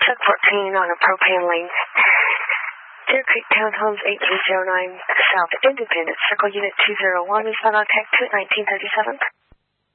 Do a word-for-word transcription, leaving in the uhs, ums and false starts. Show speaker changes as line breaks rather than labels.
Truck fourteen on a propane lane. Deer Creek Townhomes eight three zero nine South Independence. Circle Unit two zero one is on contact to nineteen thirty-seven.